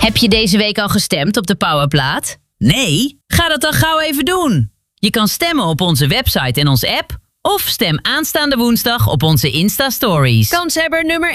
Heb je deze week al gestemd op de Powerplaat? Nee? Ga dat dan gauw even doen. Je kan stemmen op onze website en onze app. Of stem aanstaande woensdag op onze Insta-stories. Kanshebber nummer